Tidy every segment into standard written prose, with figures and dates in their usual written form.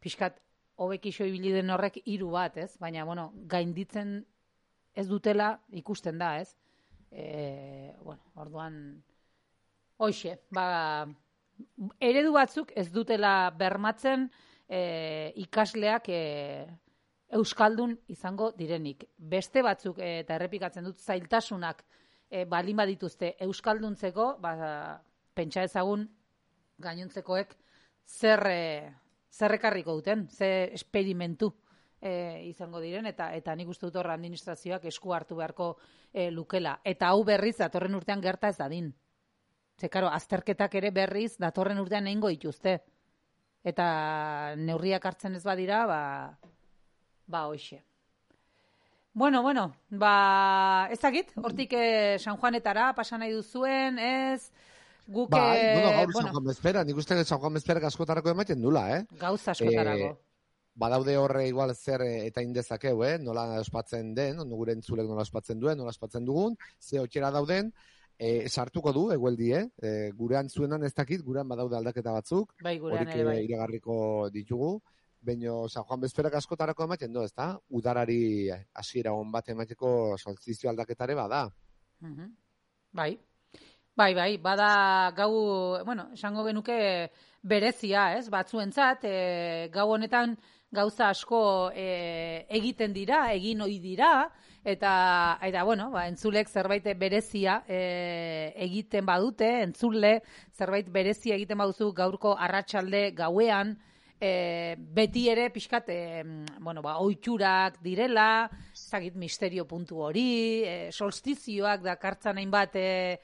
pixkat hobekixo ibili den horrek 3 bat, ez? Baina, bueno, gainditzen ez dutela ikusten da, ez? Orduan, hoxe, eredu batzuk ez dutela bermatzen ikasleak euskaldun izango direnik. Beste batzuk, eta errepikatzen dut, zailtasunak balin badituzte euskalduntzeko, pentsa ezagun gainontzekoek zer ekarriko duten, zer esperimentu izango diren, eta nik uste dut hor administrazioak esku hartu beharko lukela. Eta hau berriz datorren urtean gerta ez dadin. Ze, karo, azterketak ere berriz datorren urtean egingo dituzte. Eta neurriak hartzen ez badira, hoxe. Bueno, ez dakit, hortik San Juanetara pasa nahi duzuen, ez? Guk, gaur San Juan Bezpera, nik uste San Juan Bezpera askotarako ematen dula, Gauza askotarako. Badaude horre igual zer eta indezakeu, nola ospatzen den, gure entzulek nola ospatzen duen, nola ospatzen dugun, ze otxera dauden, sartuko du, egueldi, gurean zuenan ez dakit, gurean badaude aldaketa batzuk, bai, gurean ere, bai. Iragarriko ditugu, baina San Juan Bezperak askotarako ematen du, ezta? Udarari hasiera on bat emateko solstizio aldaketare bada. Bai, bada gau, esango genuke berezia, ez? Batzuentzat, gau honetan gauza asko egiten dira, egin ohi dira, eta entzulek zerbait berezia egiten badute, entzule zerbait berezia egiten baduzu gaurko arratsalde gauean, beti ere pixkat, ohiturak direla, zagit misterio puntu hori, solstizioak dakartzan hainbat,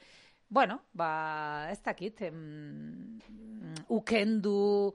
ez dakit, ukendu,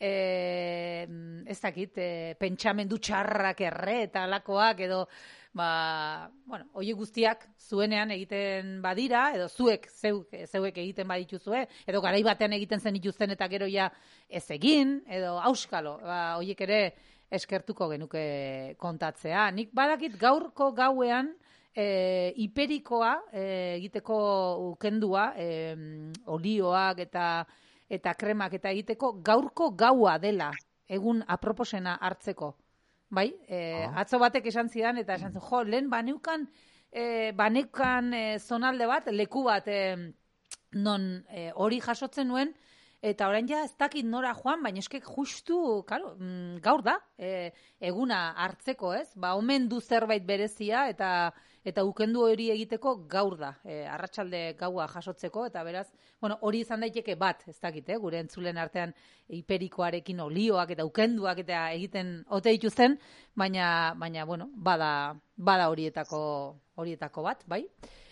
ez dakit, pentsamendu txarrak erre eta alakoak, edo, hori guztiak zuenean egiten badira, edo zeuek egiten badituzue, edo garai batean egiten zen dituzten eta gero ja ez egin, edo auskalo, horiek ere eskertuko genuke kontatzea. Nik badakit gaurko gauean, hiperikoa egiteko ukendua, olioak eta kremak eta egiteko gaurko gaua dela egun aproposena hartzeko. Bai, atzo batek esan zidan eta esan zen, lehen baneukan zonalde bat, leku bat non hori jasotzen nuen, eta orain ja ez dakit nora joan, baina eskek justu, gaur da, eguna hartzeko, ez? Omen du zerbait berezia eta ukendu hori egiteko gaur da, arratsalde gaua jasotzeko, eta beraz, hori izan daiteke bat, ez dakit, gure entzulen artean hiperikoarekin olioak eta ukenduak eta egiten ote dituzten, baina bada horietako bat, bai?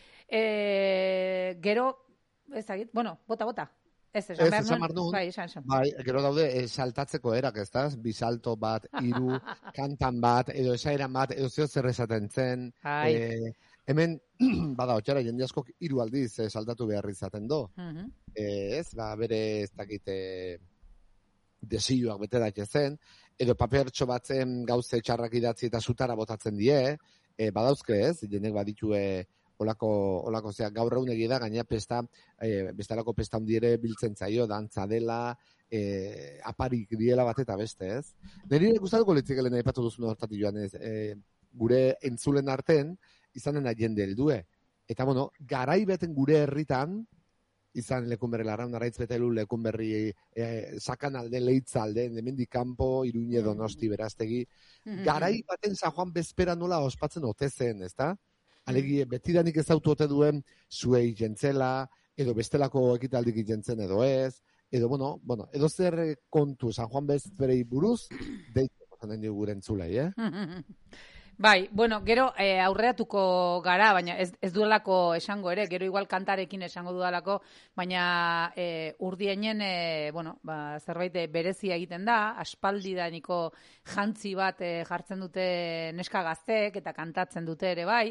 Gero, ez dakit, bota. Ez esan bai, gero daude saltatzeko erak, ez da? Bisalto bat, 3, kantan bat, edo esairan bat, edo zer esaten zen. Hemen, bada, otxara, jende askok 3 aldiz saltatu behar izaten do. Ez, bere ez dakit desioak bete daite zen, edo papertxo batzen gauze txarrak idatzi eta zutara botatzen die, badauzke ez, jenek baditue olako zeak gaur egun egia da, gaina bestalako pesta handiere biltzen zaio, dantza dela, aparik diela bat eta beste, ez? Neri gustatuko litzikelen aipatu duzun hortatik joan, ez? Gure entzulen arten, izanen jende heldue. Eta, garai beten gure herritan, izan Lekunberri Larraun, Arraitz Betelu, Lekunberri, Sakan alde, Leitza alde, hemendik kanpo, Iruñe, Donosti, Beraztegi, garai baten San Juan Bezpera nola ospatzen ote zen, ezta? Alegi, betidanik ez autu ote duen, zuei jentzela, edo bestelako ekitaldik jentzen edo ez, edo, edo zer kontu San Juan Bezperei buruz, deitzeko zanen gure entzulei, Bai, gero aurreatuko gara, baina ez duelako esango ere, gero igual kantarekin esango duelako, baina urdienen, zerbait berezia egiten da, aspaldidaniko jantzi bat jartzen dute neska gaztek eta kantatzen dute ere bai,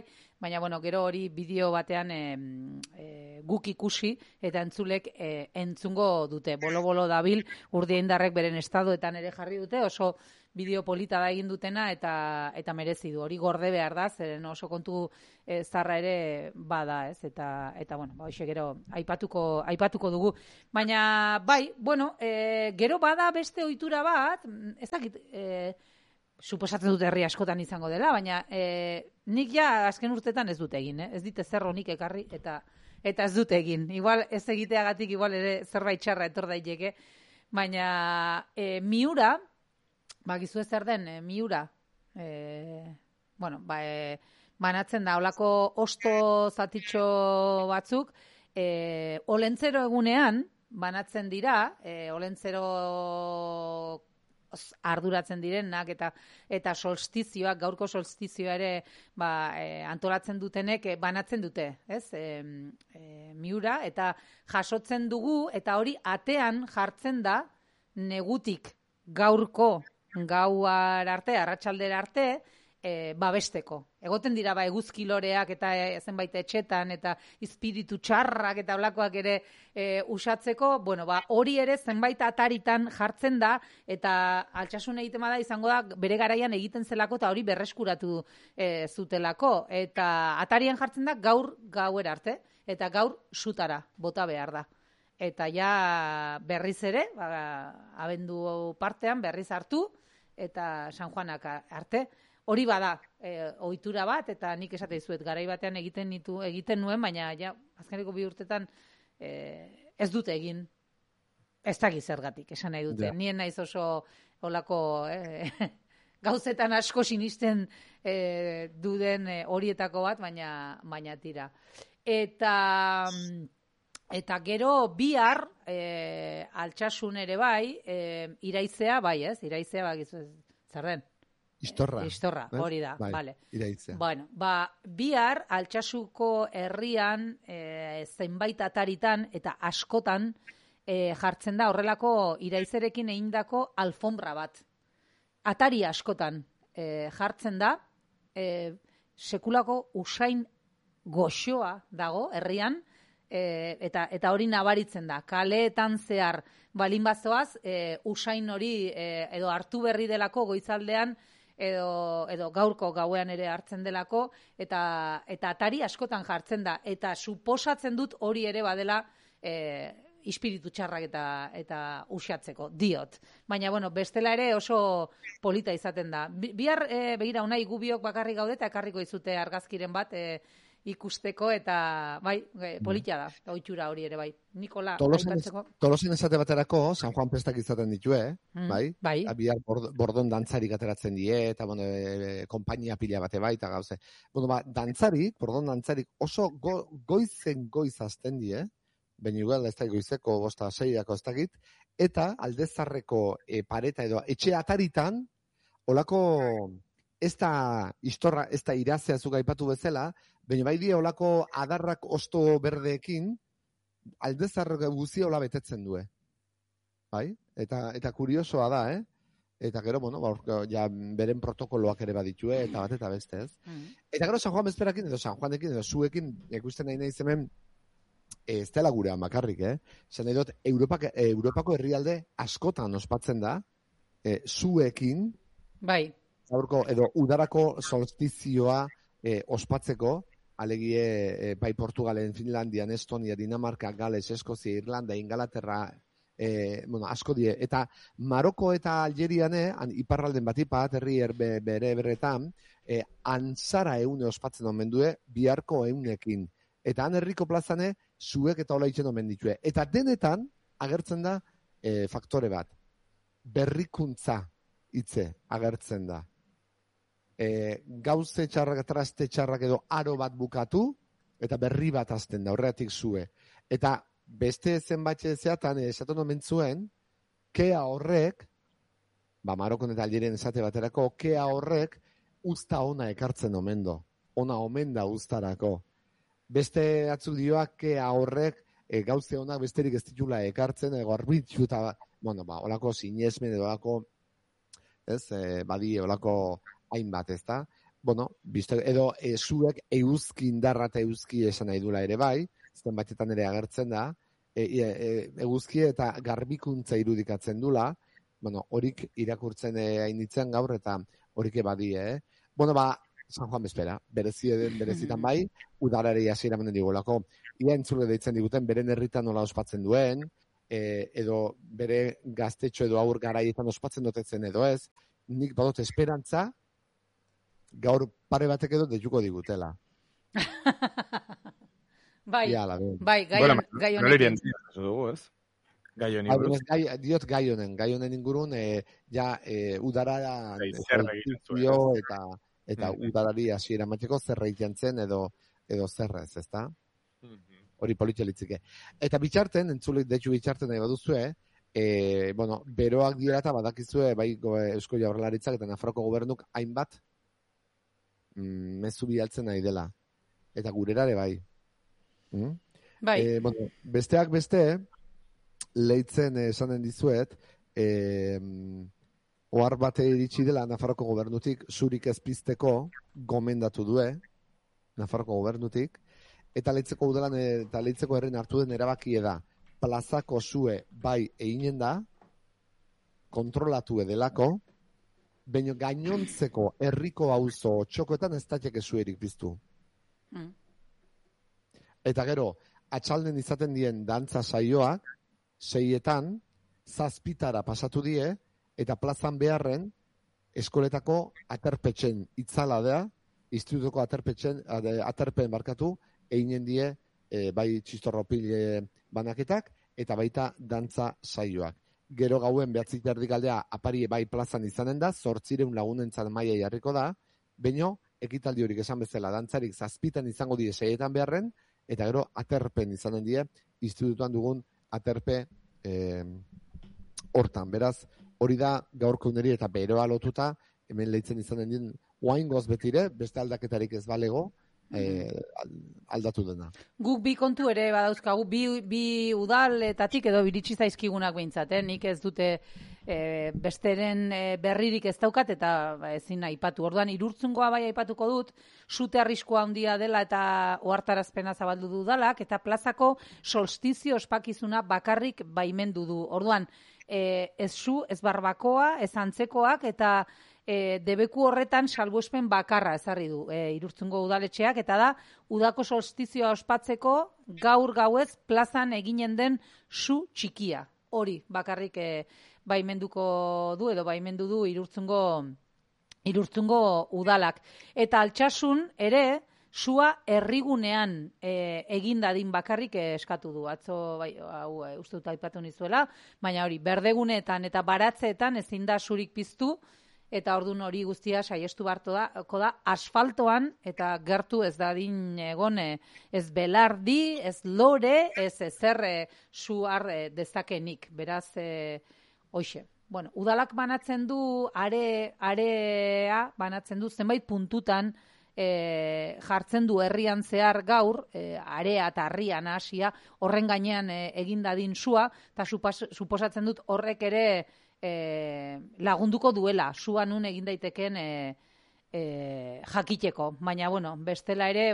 baina, bueno, gero hori bideo batean guk ikusi, eta entzulek entzungo dute. Bolo-bolo dabil, Urdiaindarrek beren estadoetan ere jarri dute, oso bideo polita da egin dutena, eta merezi du. Hori gorde behar da, zeren oso kontu zarra ere bada, ez? Eta bueno, hoxe gero aipatuko dugu. Baina, bai, bueno, gero bada beste ohitura bat, ez dakit, suposatzen dut herri askotan izango dela, baina nik ja azken urtetan ez dut egin, ez dit ezer onik ekarri, eta ez dut egin. Igual ez egiteagatik igual ere zerbait txarra etor daiteke, baina miura, bakizu ez zer den, miura, bueno, banatzen da, olako osto zatitxo batzuk, olentzero egunean, banatzen dira, olentzero arduratzen direnak eta solstizioak, gaurko solstizioa ere antolatzen dutenek banatzen dute, ez? Miura, eta jasotzen dugu, eta hori atean jartzen da negutik gaurko gauar arte, arratsaldera arte, babesteko. Egoten dira eguzki loreak eta zenbait etxetan eta espiritu txarrak eta olakoak ere usatzeko, bueno, hori ere zenbait ataritan jartzen da, eta Altsasun egiten bada izango da bere garaian egiten zelako eta hori berreskuratu zutelako, eta atarian jartzen da gaur gauera arte, eta gaur sutara bota behar da. Eta ja berriz ere, abendu partean berriz hartu, eta San Juanak arte. Hori bada, ohitura bat, eta nik esate dizuet, garai batean egiten nuen, baina ja, azkeneko 2 urtetan ez dute egin, ez dakit zergatik, esan nahi dute. Nien naiz oso olako gauzetan asko sinisten duden horietako bat, baina tira. Eta gero bihar, Altsasun ere bai, iraizea, bai ez, iraizea bakizu zer den. Istorra, hori da, bale. Iraitzea. Bueno, bihar Altsasuko herrian zenbait ataritan eta askotan jartzen da horrelako iraizerekin egindako alfombra bat. Atari askotan jartzen da, sekulako usain goxoa dago herrian, eta hori nabaritzen da. Kaleetan zehar balin bazoaz, usain hori edo hartu berri delako goizaldean, edo gaurko gauean ere hartzen delako, eta atari askotan jartzen da, eta suposatzen dut hori ere badela espiritu txarrak eta uxatzeko, diot. Baina, bueno, bestela ere oso polita izaten da. Bihar, begira, unai gubiok bakarrik gaude, eta ekarriko izute argazkiren bat ikusteko, eta bai, politia da, ohitura hori ere, bai. Nikola, Tolosen esate baterako, San Juan pestak izaten ditue, bai? Bai. Bihar bordon dantzarik ateratzen die, eta konpainia pila bate bai, eta gauze. Bueno, bordon dantzarik oso goizen goiz azten die, baina igual ez da goizeko 5-6 ez dakit, eta aldezarreko pareta edo etxe ataritan, olako ez da istorra, ez da irazea zuk aipatu bezala, baina bai die olako adarrak osto berdeekin, aldezarreko guzia hola betetzen due. Bai? Eta kuriosoa da, Eta gero, bueno, ja beren protokoloak ere baditue, eta bat eta beste, ez? Eta gero San Juan bezperakin, edo San Juanekin, edo zuekin, ikusten nahi hemen, ez dela gurean bakarrik, Zer nahi dut, Europako herrialde askotan ospatzen da, zuekin, bai, edo udarako solstizioa ospatzeko, alegie bai Portugalen, Finlandian, Estonia, Dinamarka, Gales, Eskozia, Irlanda, Ingalaterra, asko die, eta Maroko eta Algeriane, iparralden batipat, herri berretan, antzara eune ospatzen omen due, biharko eunekin. Eta han herriko plazane, zuek eta hola itxen omen ditue. Eta denetan, agertzen da faktore bat. Berrikuntza hitze agertzen da. Gauze txarrak, traste txarrak edo aro bat bukatu, eta berri bat azten da, horregatik zue. Eta beste zenbait zeatan, esaten omen zuen, kea horrek, Marokon eta Algerien esate baterako, kea horrek usta ona ekartzen omen do. Ona omen da ustarako. Beste atzuk dioak kea horrek gauze onak besterik ez ditula ekartzen, garbitzu eta, olako sinesmen edo olako, badi olako hainbat, ez da? bueno, edo zuek eguzki indarra eta eguzki esan nahi dula ere bai, zen batetan ere agertzen da, eguzki eta garbikuntza irudikatzen dula, bueno, horik irakurtzen hainitzen gaur eta horik ebadie, Bueno, San Juan Bezpera, berezitan bai, udarari hasiera ematen digulako. Ia entzule deitzen diguten, beren herritan nola ospatzen duen, edo bere gaztetxo edo aur garaietan ospatzen dotetzen edo ez, nik badot esperantza, gaur pare batek edo deituko digutela. Bai, gai honekin. Diot gai honen ingurun, udara eta udarari hasiera emateko zerreitzen zen edo zerrez, ezta? Hori politxelitzike. Eta bitxarten, entzule deitu bitxarten nahi baduzue, beroak dira eta badakizue, bai Eusko Jaurlaritzak eta Nafarroko gobernuk hainbat mezu bialtzen nahi dela. Eta gurerare bai. Bai. Besteak beste, leitzen esanen dizuet, ohar bate iritsi dela Nafarroko gobernutik zurik ez pizteko gomendatu due, Nafarroko gobernutik, eta leitzeko udalan eta leitzeko herrin hartu den erabakie da, plazako zue bai eginen da, kontrolatu edelako, baina gainontzeko herriko auzo txokoetan ez daiteke zuerik piztu. Eta gero, atxalden izaten dien dantza saioak, 6etan, 7 pasatu die, eta plazan beharren, eskoletako aterpetxen itzala da, institutuko aterpen barkatu, eginen die bai txistorropil banaketak, eta baita dantza saioak. Gero gauen 9:30 aldea apari bai plazan izanen da, 800 lagunentzat maila jarriko da, baino ekitaldi horik esan bezala dantzarik 7 izango die 6etan beharren, eta gero aterpen izanen die, institutuan dugun aterpe hortan. Beraz, hori da gaurko uneri eta beroa lotuta, hemen leitzen izanen dien, oaingoz betire, beste aldaketarik ez balego, aldatu dena. Guk bi kontu ere badauzkagu, bi udaletatik edo biritsi zaizkigunak behintzat, nik ez dute besteren berririk ez daukat eta ezin aipatu. Orduan, Irurtzungoa bai aipatuko dut, sute arriskua handia dela eta ohartarazpena zabaldu dudalak, eta plazako solstizio ospakizuna bakarrik baimendu du. Orduan, ez zu, ez barbakoa, ez antzekoak, eta debeku horretan salbuespen bakarra ezarri du Irurtzungo udaletxeak, eta da udako solstizioa ospatzeko gaur gauez plazan eginen den su txikia. Hori bakarrik baimenduko du edo baimendu du Irurtzungo udalak. Eta Altsasun ere sua herrigunean egin dadin bakarrik eskatu du. Atzo uste dut aipatu nizuela, baina hori berdeguneetan eta baratzeetan ezin da surik piztu. Eta ordun hori guztia saiestu beharko da asfaltoan eta gertu ez dadin egon ez belardi, ez lore, ez ezer su har dezakenik. Beraz, hoxe. Bueno, udalak banatzen du, area banatzen du zenbait puntutan jartzen du herrian zehar gaur, area eta harrian hasia, horren gainean egin dadin sua, eta suposatzen dut horrek ere lagunduko duela, sua nun egin daiteken jakiteko. Baina, bueno, bestela ere,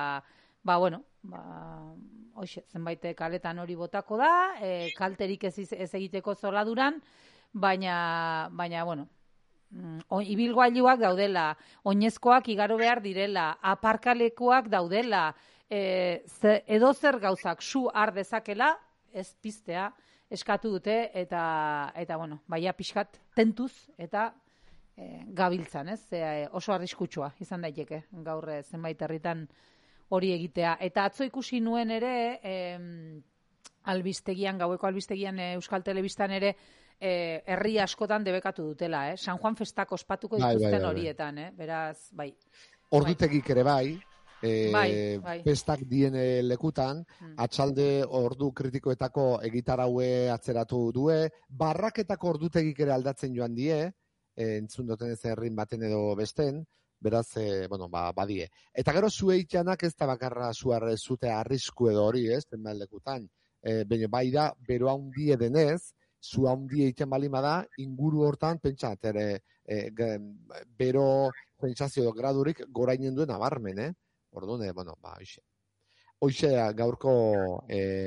hoxe, zenbait kaletan hori botako da, kalterik ez egiteko zoladuran, baina, bueno, ibilgailuak daudela, oinezkoak igaro behar direla, aparkalekuak daudela, edozer gauzak su har dezakela, ez piztea, eskatu dute, eta bueno, baia pixkat tentuz, eta gabiltzan, ez? Oso arriskutsua izan daiteke, gaur zenbait herritan hori egitea. Eta atzo ikusi nuen ere, albistegian, gaueko albistegian Euskal Telebistan ere, herri askotan debekatu dutela, San Juan festak ospatuko dituzten horietan, beraz, bai. Ordutegik ere bai, festak dien lekutan, atxalde ordu kritikoetako egitaraue atzeratu due, barraketako ordutegik ere aldatzen joan die, entzun duten ez herrin baten edo besten, beraz, badie. Eta gero zueitxanak ez da bakarra zute arrisku edo hori, zenbait lekutan, baina bai da, bero handie denez, zu handi egiten bali bada, inguru hortan, pentsa, bero sensazio gradurik gorainen duen abarmen, Orduan, bueno, hoxe gaurko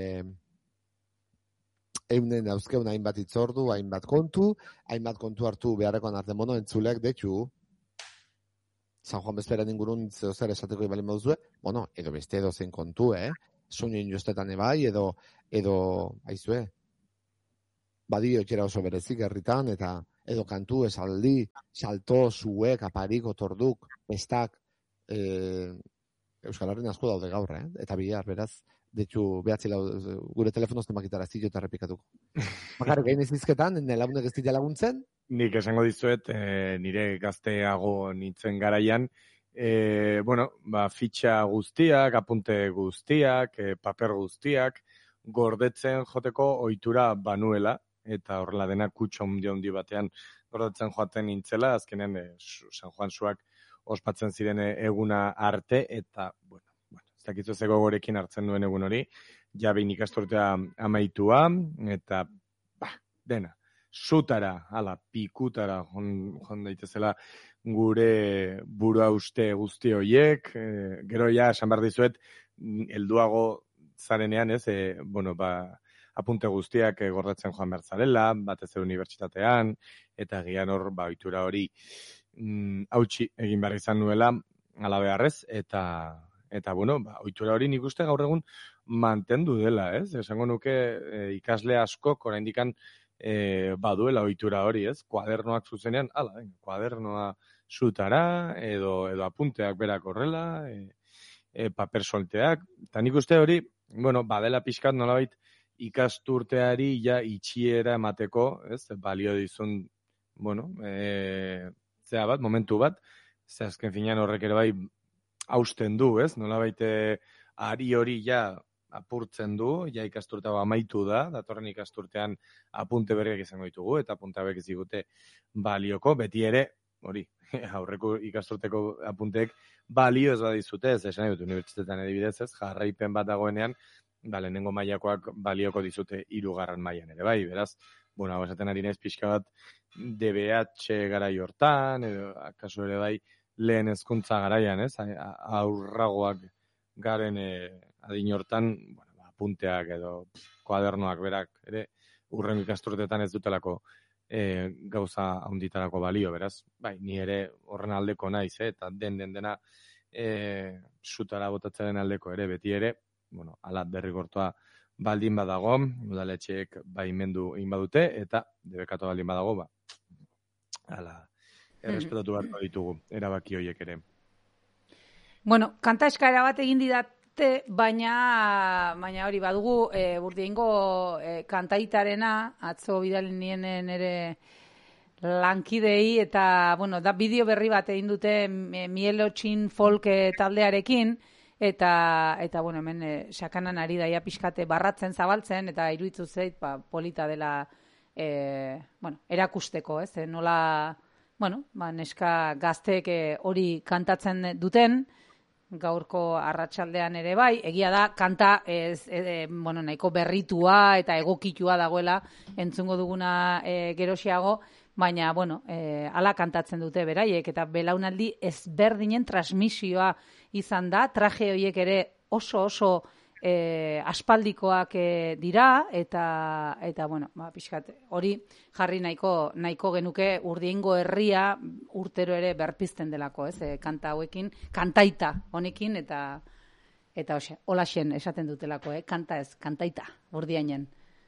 eunen dauzkeun hainbat itzordu, hainbat kontu hartu beharrekoan arte mono entzuleak detxu, San Juan Bezperan ingurun zer esateko ibali moduzue, bueno, edo beste edo zen kontu, soñoin jostetan ebai, edo, aizue, badio etxera oso berezik herritan, eta edo kantu, esaldi, salto, zuek, aparik, otorduk, bestak, Euskal Herrian asko daude gaur, eta bihar, beraz, detxu, gure telefonoz temakitara zio eta repikatuko. Bakarrik gain izizketan, launek ez dira laguntzen? Nik esango dizuet, nire gazteago nintzen garaian, fitxa guztiak, apunte guztiak, paper guztiak, gordetzen joteko ohitura banuela, eta horrela dena kutxo handi batean gordetzen joaten nintzela, azkenean San Juan Suak ospatzen ziren eguna arte, eta, ez dakizu zego gorekin hartzen duen egun hori, jabein ikasturtea amaitua, eta, dena, zutara, pikutara, jon daitezela gure burua uste guzti horiek, gero ja, esan behar dizuet, helduago zarenean, apunte guztiak gordetzen joan behar zarela, batez ere unibertsitatean, eta gian hor, ohitura hori, hautsi egin behar izan nuela, ala beharrez, eta ohitura hori nik uste gaur egun mantendu dela, esango nuke ikasle askok oraindikan baduela ohitura hori, kuadernoak zuzenean, kuadernoa zutara, edo apunteak berak horrela, paper solteak, eta nik uste hori, badela pixkat nolabait ikasturteari ja itxiera emateko, balio dizun, momentu bat, azken finean horrek ere bai hausten du, nolabait ari hori ja apurtzen du, ja ikasturtea amaitu da, datorren ikasturtean apunte berriak izango ditugu, eta apunte hauek ez digute balioko, beti ere, hori, aurreko ikasturteko apunteek balio ez badizute, esan dut, unibertsitetan adibidez, jarraipen bat dagoenean, lehenengo mailakoak balioko dizute 3. mailan ere, bai, beraz, esaten ari naiz pixka bat DBH garai hortan, edo kasu ere bai, lehen hezkuntza garaian, aurragoak garen adin hortan, apunteak edo kuadernoak berak ere, urrengo ikasturtetan ez dutelako gauza handitarako balio, beraz, bai, ni ere horren aldeko naiz, eta dena zutara botatzaren aldeko ere, beti ere, ala derrigortua baldin badago, udaletxeek baimendu egin badute, eta debekatu baldin badago, errespetatu bat ditugu, erabaki horiek ere. Kanta eskaera bat egin didate, baina hori badugu, Burdiengo kantaitarena, atzo bidalen nienen ere lankidei, eta, da bideo berri bat egin dute Mielotxin folk taldearekin, eta hemen sakanan ari daia pixkate barratzen zabaltzen, eta iruditu zait, polita dela, erakusteko, nola, neska gazteek hori kantatzen duten, gaurko arratsaldean ere bai, egia da, kanta nahiko berritua eta egokitua dagoela entzungo duguna gerosiago, baina, ala kantatzen dute beraiek, eta belaunaldi ezberdinen transmisioa izan da, traje horiek ere oso aspaldikoak dira, eta pixkat, hori jarri nahiko genuke Urdiengo herria urtero ere berpizten delako, kanta hauekin, kantaita honekin, eta holaxen esaten dutelako, kanta ez, kantaita, Urdiainen.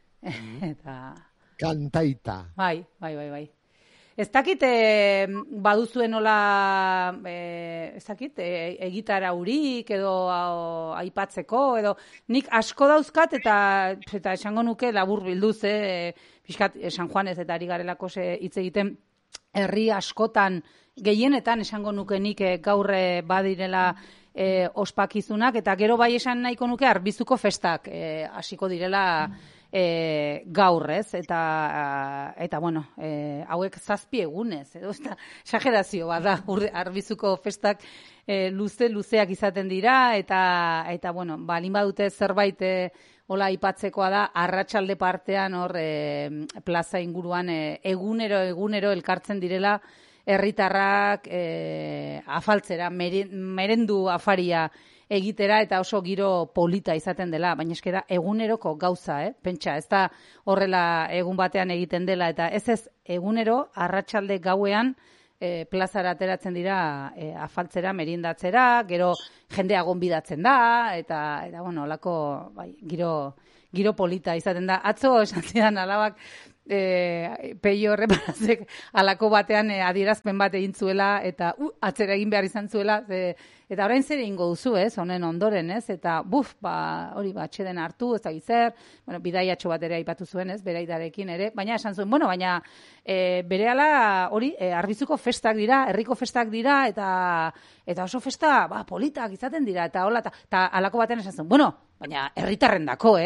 Kantaita. Bai. Ez dakit baduzuen nola, egitara hurik edo aipatzeko, edo nik asko dauzkat eta esango nuke labur bilduz, pixkat San Juanez eta ari garelako hitz egiten herri askotan gehienetan esango nuke nik gaur badirela ospakizunak, eta gero bai esan nahiko nuke Arbizuko festak hasiko direla gaur, eta hauek 7 egunez, edo exagerazio bada, Arbizuko festak luzeak izaten dira, eta balin badute zerbait hola aipatzekoa da, arratsalde partean hor plaza inguruan egunero elkartzen direla herritarrak afaltzera, merendu afaria egitera eta oso giro polita izaten dela, baina eske da eguneroko gauza, pentsa, ez da horrela egun batean egiten dela, eta ez egunero arratsalde gauean plazara ateratzen dira afaltzera, merindatzera, gero jendea gonbidatzen da, eta bueno, olako giro polita izaten da. Atzo esan zidan alabak, Peio Reparazek alako batean adierazpen bat egin zuela eta atzera egin behar izan zuela eta orain zer egingo duzu, honen ondoren, eta hori atxeden hartu, ez da gizer, bueno, bidaiatxo bat ere aipatu zuen, beraidarekin ere, baina esan zuen, bueno, baina berehala hori Arbizuko festak dira, herriko festak dira eta oso festa politak izaten dira eta hola, eta alako batean esan zuen, bueno, baina herritarrendako,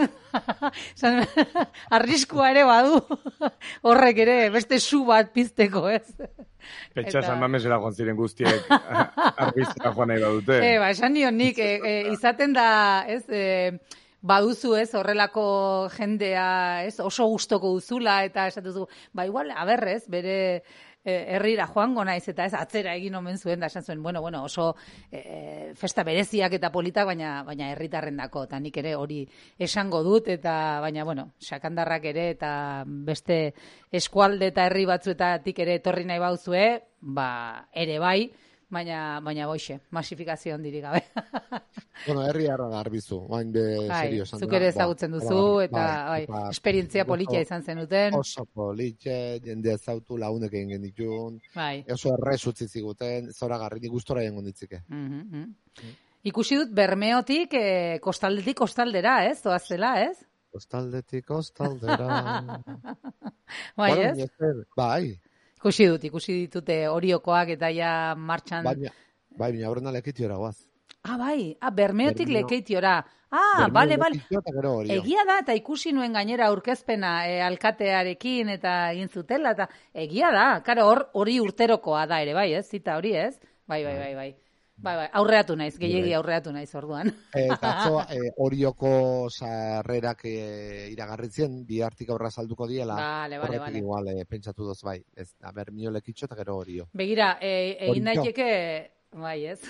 arriskua ere badu, horrek ere beste su bat pizteko, Pentsa San Mamesera joan ziren guztiek arbizera joan nahi badute. Esan nion nik, izaten da, baduzu, horrelako jendea, oso gustoko duzula, eta esatuzu, igual, aberrez, bere herrira joango naiz, eta atzera egin omen zuen, da esan zuen, bueno, oso festa bereziak eta politak, baina herritarrendako, eta nik ere hori esango dut, eta baina, bueno, sakandarrak ere, eta beste eskualde eta herri batzuetatik ere etorri nahi bauzue, ere bai, baina boixe, masifikazio handirik gabe. Bueno, herri harra da Arbizu, oain be serio esan. Zuk ere ezagutzen duzu, eta esperientzia politia izan zenuten. Oso politia, jende ezautu launek egin genitun, oso errez utzi ziguten, zoragarri, nik gustora egin gonditzike. Ikusi dut Bermeotik, kostaldetik kostaldera, zoazela, Kostaldetik kostaldera. Bai, ez? Bai. Ikusi ditute Oriokoak eta ja martxan... Baina horrena Lekeitiora goaz. Bai, Bermeotik Lekeitiora. Bale. Egia da, eta ikusi nuen gainera aurkezpena alkatearekin eta egin zutela, eta egia da, karo, hori urterokoa da ere, bai, zita hori, ez? Bai. Aurreatu naiz, gehiegi aurreatu naiz orduan. Eta atzo, Orioko sarrerak iragarritzen, bi hartik aurra salduko diela. Bale. Igual, pentsatu doz, bai. Ez, Bermio Lekitxo eta gero Orio. Begira, egin daiteke, bai, ez?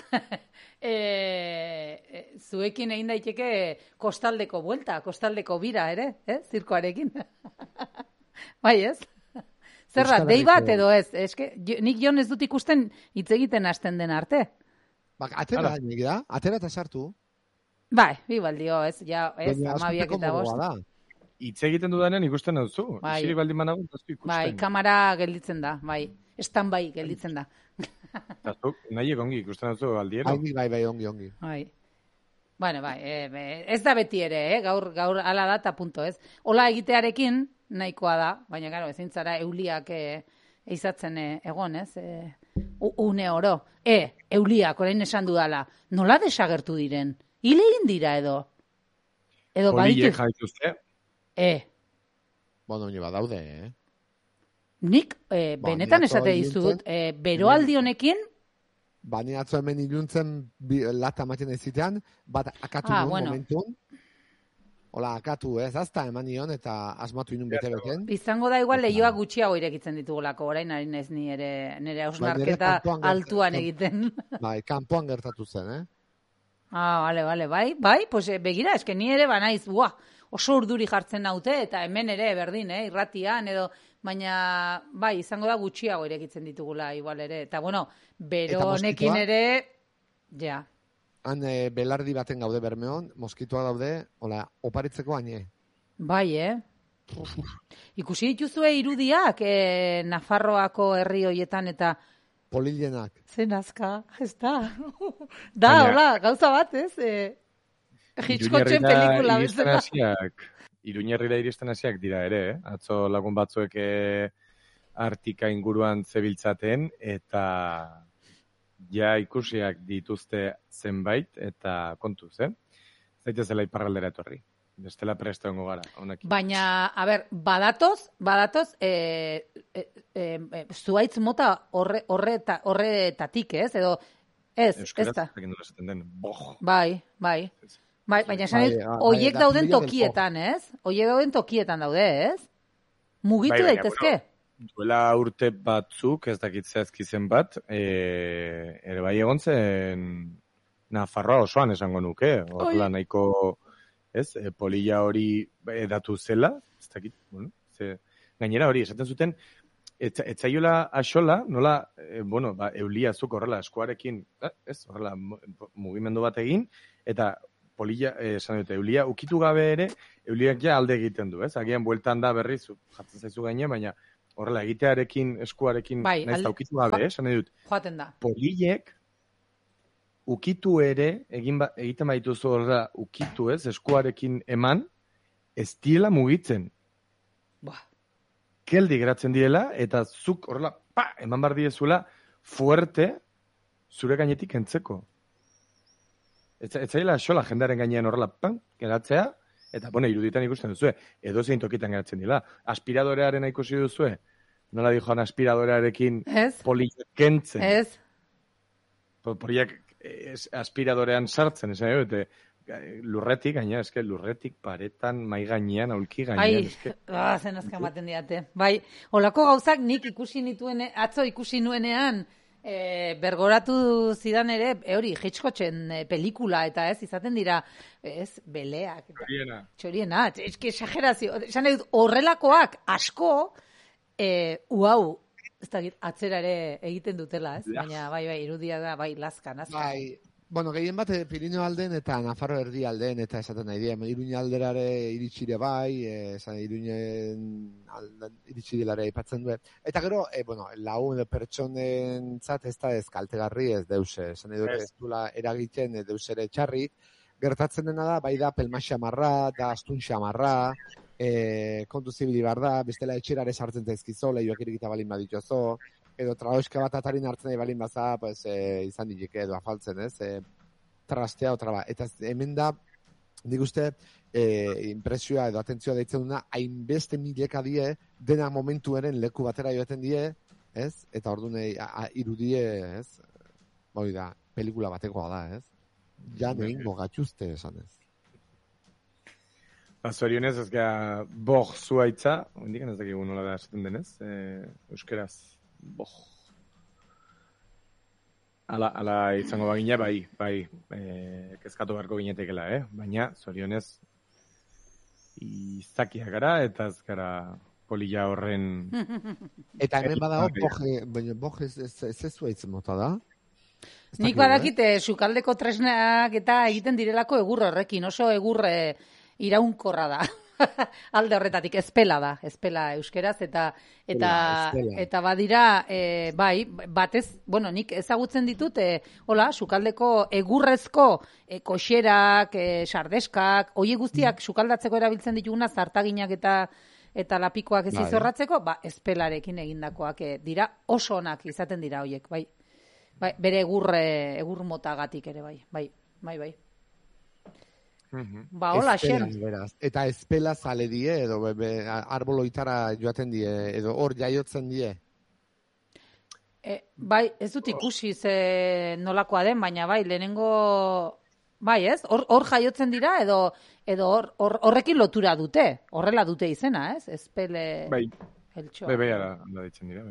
Zuekin egin daiteke kostaldeko buelta, kostaldeko bira, ere? Zirkoarekin. Bai, ez? Zerra, dei bat edo ez? Nik Jon ez dut ikusten hitz egiten hasten den arte. Atera eta sartu. Bai, bibaldio, ez, amabiak eta bost. Hitz egiten dudanean ikusten duzu. Isirik baldin managun, ikusten. Bai, kamara gelditzen da, bai. Stand-by gelditzen da. Nahi ongi ikusten duzu aldiero. Bai, ongi. Bai. Bueno, bai, ez da beti ere, gaur ala da eta punto, ez. Hola egitearekin nahikoa da, baina gero, ezin zara euliak eizatzen egon, ez. Une oro. Euliak, orain esan dudala, nola desagertu diren? Hile egin dira edo? Edo Poliek jaituzte? Bueno, nire badaude, Nik, benetan esate dizut, beroaldi honekin, Bani atzo hemen iluntzen lata ematen ezitean, bat akatu momentun. Hola, akatu, azta eman nion eta asmatu inun bete-beten. Izango da igual lehioak gutxiago irekitzen ditugulako, orain ari nez nire hausnarketa altuan egiten. Bai, kanpoan gertatu zen, Bale, bai, pues begira, eske ni ere banaiz, oso urduri jartzen naute, eta hemen ere berdin, irratian, edo, baina, bai, izango da gutxiago irekitzen ditugula, igual ere, eta bueno, bero honekin ere, ja. Han belardi baten gaude Bermeon, moskitoa daude, hola, oparitzeko haine. Bai, Ikusi dituzue irudiak Nafarroako herri hoietan eta... Polilenak. Zen azka, ez da. Hola, gauza bat, ez? Hitchcocken pelikula bezala. Iruñerrira iristen hasiak dira ere, Atzo lagun batzuek Artika inguruan zebiltzaten, eta... Ja ikusiak dituzte zenbait, eta kontuz, zaitezela iparraldera etorri. Bestela presto hongo gara. Baina, badatoz, zuaitz mota horretatik, ez? Edo, ez da. Bai. Baina esan oiek dauden tokietan, ez? Oiek dauden tokietan daude, ez? Mugitu daitezke? Duela urte batzuk, ez dakit zehazki zen bat, ere bai egon zen Nafarroa osoan esango nuke, horrela nahiko, ez, polilla hori edatu zela, ez dakit, bueno, gainera hori, esaten zuten, etzaiola axola, nola, eulia zuk horrela eskuarekin, ez, horrela mugimendu bat egin, eta polilla, esan dute, eulia ukitu gabe ere, euliak ja alde egiten du, ez, agian bueltan da berriz, jatzen zaizu gaine, baina horrela egitearekin, eskuarekin, nahiz da ukitu gabe, esan dut, joaten da. Polillek, ukitu ere, egiten baituzu horrela, ukitu ez, eskuarekin eman, ez diela mugitzen. Geldi geratzen direla, eta zuk horrela, eman bar diezula, fuerte, zure gainetik entzeko. Etzaila xola jendearen gainean horrela, geratzea, eta, iruditan ikusten duzue, edo zein tokitan geratzen dira. Aspiradorearen ikusi duzue, nola dijoan aspiradorearekin polillek kentzen. Ez. Polillek aspiradorean sartzen, esan dute, lurretik, gaina, lurretik paretan, mai gainean, aulki gainean. Zen azkan baten diate. Bai, olako gauzak nik atzo ikusi nuenean, bergoratu zidan ere, hori, Hitchcocken pelikula, eta ez, izaten dira, ez, beleak. Txoriena, exagerazio. Esan dut, horrelakoak asko, uau, ez da, atzera ere egiten dutela, ez? Baina, bai, irudia da, bai, lazkan. Bai, gehien bat Pirinio alden eta Nafarro erdi alden, eta esaten nahi dira, Iruña alderare iritsire bai, Iruñen iritsidelare aipatzen du. Eta gero, lagun pertsonen zat ez da ez kaltegarri ez deuse, esan nahi dut ez duela eragiten deus ere txarrik, gertatzen dena da, bai da pelma xamarra, da astun xamarra, kontu zibili bar da, bestela etxerare sartzen zaizkizo, lehioak irikita balin badituazo, edo traoeska bat atarin hartzen nahi balin baza, izan dilik edo afaltzen, ez? Trastea otra ba. Eta hemen da, nik uste, impresioa edo atentzioa deitzen duna, hainbeste mileka die, dena momentuaren leku batera joaten die, ez? Eta orduan irudie, ez? Hoi da, pelikula batekoa da, ez? Ja negingo gatxuzte esan ez. Zorionez, ez gara bog zuaitza, indikan ez dakigu nola da esaten denez, euskeraz. Ala izango bagina, bai, kezkatu beharko ginetekela, baina, zorionez, izakia gara, eta ez gara polilla horren... Eta hemen badago, boj ez zuaitz mota da? Nik badakite, sukaldeko tresnak eta egiten direlako egur horrekin, oso egur iraunkorra da. Alde horretatik, espela da, espela euskeraz, eta badira, bai, batez, nik ezagutzen ditut, sukaldeko egurrezko koxerak, sardeskak, hoi guztiak sukaldatzeko erabiltzen dituguna, zartaginak eta lapikoak ez izorratzeko, espelarekin egindakoak dira, oso onak izaten dira hoiek, bai, bere egur motagatik ere, bai. Hola, xen. Eta espela zale die, edo arboloitara joaten die, edo hor jaiotzen die? Bai, ez dut ikusi ze nolakoa den, baina bai, lehenengo... Bai, ez? Hor jaiotzen dira, edo horrekin lotura dute. Horrela dute izena, ez? Espele... Bai, ala ditzen dira.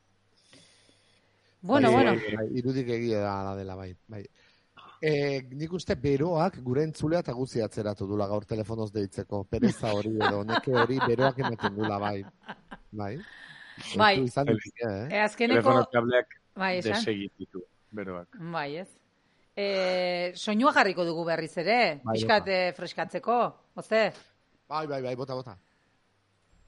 Bueno. Irudik egia da dela, bai. Nik uste beroak gure entzulea eta guzi atzeratu dula gaur telefonoz deitzeko. Pereza hori edo, neke hori beroak ematen dula, bai. Bai. Telefono kableak desegitu, beroak. Bai, ez. Soinua jarriko dugu berriz ere, pixkat freskatzeko, oze? Bai, bota.